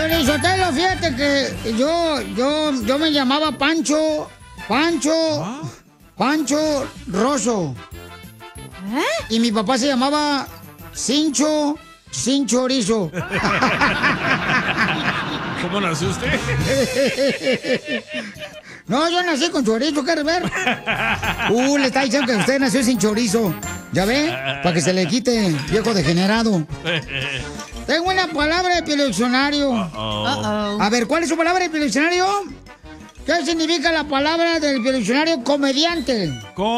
Piolín Sotelo, fíjate que yo me llamaba Pancho Rosso. Y mi papá se llamaba Cincho Sin Chorizo. ¿Cómo nació usted? No, yo nací con chorizo, ¿quieres ver? Le está diciendo que usted nació sin chorizo. ¿Ya ve? Para que se le quite, viejo degenerado. Tengo una palabra de diccionario. A ver, ¿cuál es su palabra de diccionario? ¿Qué significa la palabra del diccionario comediante?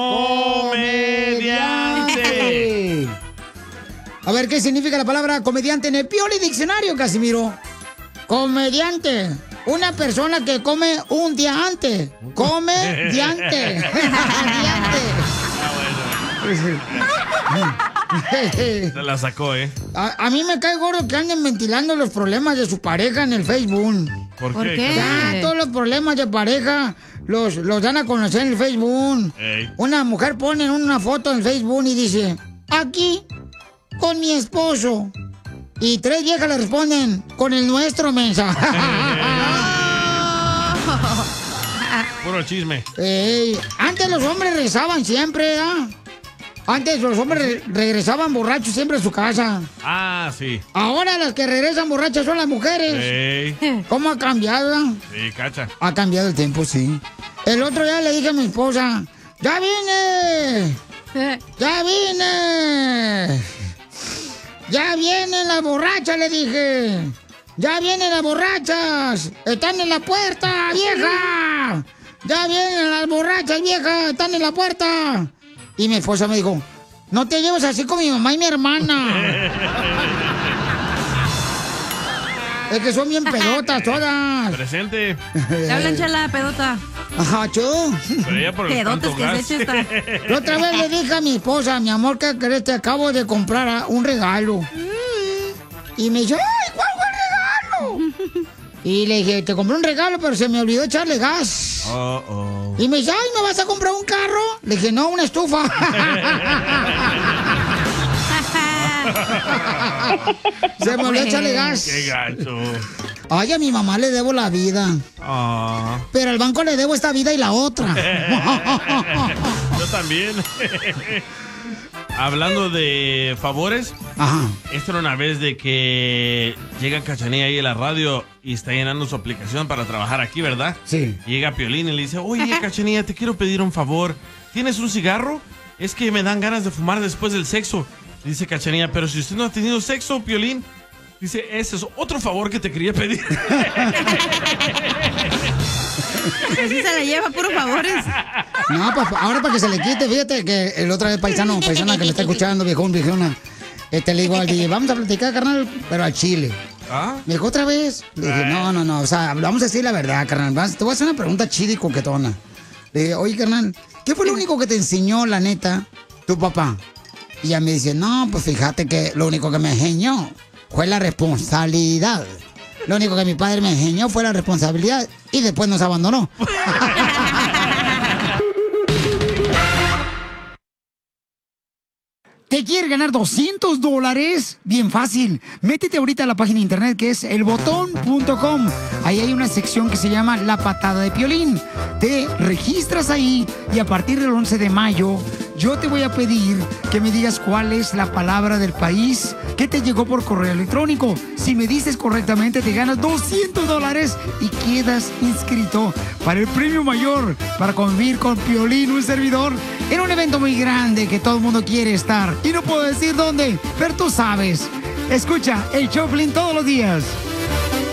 ¡Comediante! A ver, ¿qué significa la palabra comediante en el Pioli Diccionario, Casimiro? Comediante. Una persona que come un día antes. Comediante. Se la sacó, ¿eh? A mí me cae gordo que anden ventilando los problemas de su pareja en el Facebook. ¿Por qué? Ya, todos los problemas de pareja los dan a conocer en el Facebook. Ey. Una mujer pone una foto en Facebook y dice, aquí, con mi esposo. Y 3 viejas le responden, con el nuestro, mensa. Puro chisme. Antes los hombres rezaban siempre, ¿ah? Antes los hombres regresaban borrachos siempre a su casa. Ah, sí. Ahora las que regresan borrachas son las mujeres. Ey. ¿Cómo ha cambiado? Sí, cacha. Ha cambiado el tiempo, sí. El otro día le dije a mi esposa, ¡ya vine! ¡Ya vine! ¡Ya vienen las borrachas!, le dije. ¡Ya vienen las borrachas! ¡Están en la puerta, vieja! ¡Ya vienen las borrachas, vieja! ¡Están en la puerta! Y mi esposa me dijo, no te lleves así con mi mamá y mi hermana. Es que son bien pedotas todas. Presente. Te hablan, chala, pedota. Ajá, tú. Pero ya por el Pedotas tanto que gas. se echa esta. La otra vez le dije a mi esposa, mi amor, ¿qué crees? Te acabo de comprar un regalo. Y me dice, ¡ay, cuál fue el regalo! Y le dije, te compré un regalo, pero se me olvidó echarle gas. Y me dice, ¡ay, ¿me vas a comprar un carro? Le dije, no, una estufa. Se me olvidó echarle gas. ¡Qué gacho! Ay, a mi mamá le debo la vida. Pero al banco le debo esta vida y la otra. Yo también. Hablando de favores, esta era una vez de que llega Cachanilla ahí a la radio y está llenando su aplicación para trabajar aquí, ¿verdad? Sí. Llega Piolín y le dice, oye, Cachanilla, te quiero pedir un favor. ¿Tienes un cigarro? Es que me dan ganas de fumar después del sexo. Dice Cachanilla, pero si usted no ha tenido sexo, Piolín. Dice, ese es otro favor que te quería pedir. Así se la lleva, puros favores. No, pues ahora para que se le quite, fíjate que el otra vez paisana que me está escuchando, viejona, le digo al DJ, vamos a platicar, carnal, pero al chile. Me dijo, ¿otra vez? Le dije, no, o sea, vamos a decir la verdad, carnal. Te voy a hacer una pregunta chida y coquetona. Le dije, oye, carnal, ¿qué fue lo único que te enseñó, la neta, tu papá? Y ella me dice, no, pues fíjate que lo único que me enseñó fue la responsabilidad. Lo único que mi padre me enseñó fue la responsabilidad y después nos abandonó. ¿Te quieres ganar $200? Bien fácil. Métete ahorita a la página de internet que es elbotón.com. Ahí hay una sección que se llama La Patada de Piolín. Te registras ahí y a partir del 11 de mayo yo te voy a pedir que me digas cuál es la palabra del país que te llegó por correo electrónico. Si me dices correctamente te ganas $200 y quedas inscrito para el premio mayor, para convivir con Piolín, un servidor, en un evento muy grande que todo el mundo quiere estar. Y no puedo decir dónde, pero tú sabes. Escucha el Choplin todos los días.